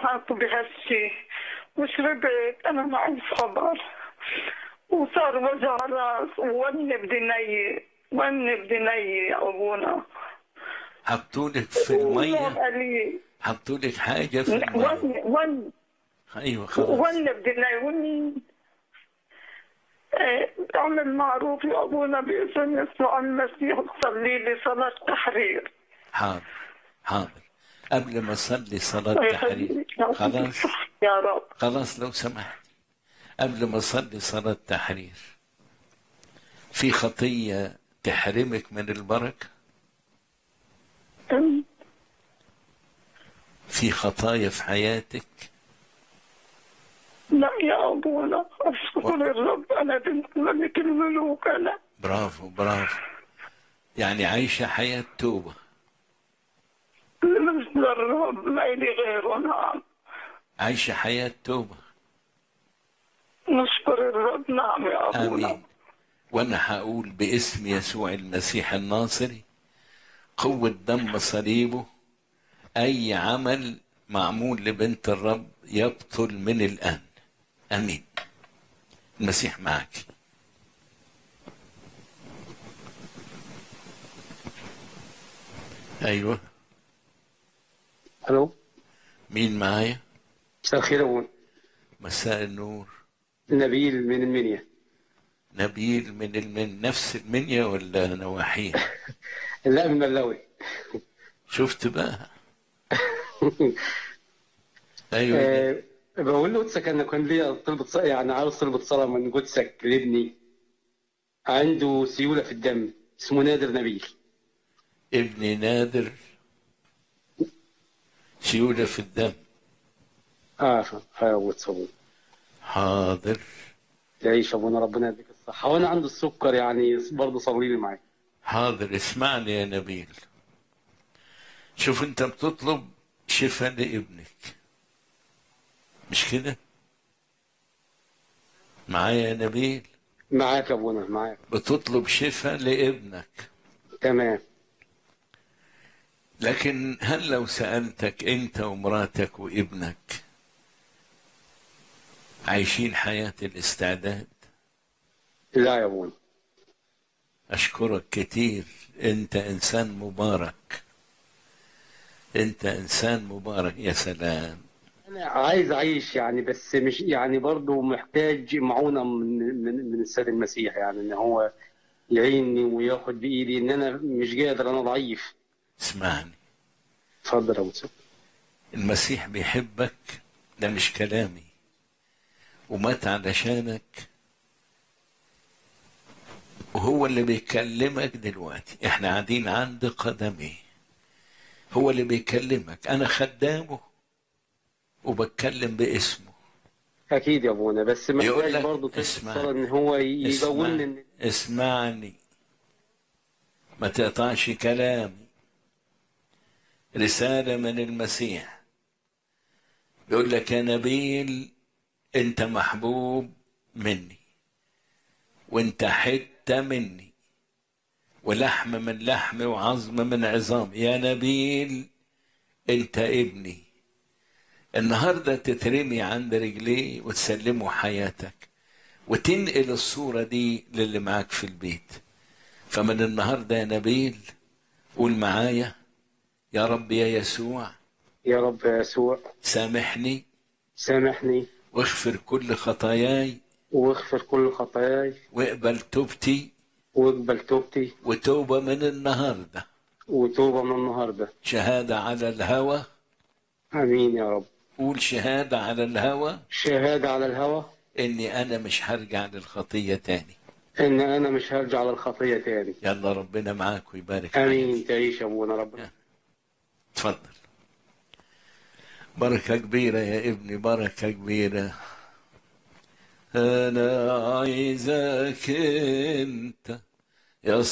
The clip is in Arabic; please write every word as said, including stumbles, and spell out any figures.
معاكم بهالشي وشربت. أنا ما عندي خبر وصار وجع راس ووني بدي ني وني بدي ني يا أبونا. حطولك في ونوم المية؟ قليل. حطولك حاجة في المية؟ وني ون أيوة خلاص. وني بدي ني وني. إيه، اعمل معروف يا أبونا باسم يسوع المسيح صلي لي صلاة تحرير. حاضر حاضر. قبل ما أصلي صلاة تحرير، ويخليك يا رب خلاص يا رب. خلاص لو سمحت، قبل ما أصلي صلاة تحرير، في خطية تحرمك من البركة؟ أم. في خطايا في حياتك؟ لا يا أبونا أشكر الرب. أنا بنت ملك الملوك. أنا برافو برافو. يعني عايشة حياة توبة. مش للرب ما إلي غيره. نعم عايشة حياة توبة. نشكر الرب. نعم يا أبونا. آمين. وأنا هقول باسم يسوع المسيح الناصري، قوة دم صليبه، أي عمل معمول لبنت الرب يبطل من الآن. آمين. المسيح معك. أيوة. الو، مين معايا؟ مساء الخير أبونا. مساء النور. نبيل من المنيا. نبيل من المن نفس المنيا ولا نواحيها؟ لا، من ملاوي. شفت بقى. ايوه. أه بقول له قدسك انا كان ليا طلبة صلاة، يعني عاوز طلبة صلاة من قدسك لابني عنده سيولة في الدم، اسمه نادر نبيل. ابني نادر سيولة في الدم. اه فاوت صبون. حاضر. تعيش ابونا، ربنا يديك الصحة. وانا عنده السكر، يعني برضه صلي لي معاك. حاضر. اسمعني يا نبيل، شوف انت بتطلب شفاء لابنك، مش كده؟ معايا يا نبيل؟ معاك يا ابونا، معاك. بتطلب شفاء لابنك، تمام. لكن هل لو سألتك انت ومراتك وابنك عايشين حياة الاستعداد؟ لا يا ابونا. أشكرك كتير. أنت إنسان مبارك، أنت إنسان مبارك. يا سلام. انا عايز اعيش يعني، بس مش يعني برضه محتاج معونة من من من السيد المسيح، يعني ان هو يعيني وياخد بايدي، ان انا مش قادر، انا ضعيف. اسمعني، اتفضل يا مسلم. المسيح بيحبك، ده مش كلامي، ومات علشانك، وهو اللي بيكلمك دلوقتي. احنا قاعدين عند قدميه، هو اللي بيكلمك. انا خدامه وبتكلم باسمه. اكيد يا ابونا، بس يقول محتاج لك برضه تلبس اسمعني الصلاه ان هو اسمعني يقومني. اسمعني، ما تقطعش كلامي. رسالة من المسيح يقول لك يا نبيل، انت محبوب مني، وانت حتة مني، ولحم من لحمي وعظم من عظام. يا نبيل انت ابني. النهاردة تترمي عند رجليه وتسلمه حياتك، وتنقل الصورة دي للي معاك في البيت. فمن النهاردة يا نبيل قول معايا: يا رب يا يسوع، يا رب يا يسوع، سامحني سامحني واغفر كل خطاياي، واغفر كل خطاياي، واقبل توبتي، واقبل توبتي، وتوبة من النهاردة، وتوبه من النهارده. شهادة على الهوى. امين يا رب. قول شهادة على الهوى شهاده على الهوى اني انا مش هرجع للخطية تاني. ان انا مش هرجع للخطيه تاني. يلا ربنا معاك ويبارك امين. حياتك. تعيش يا ابونا، ربنا. اتفضل. بركة كبيرة يا ابني، بركة كبيرة. أنا عايزك أنت يا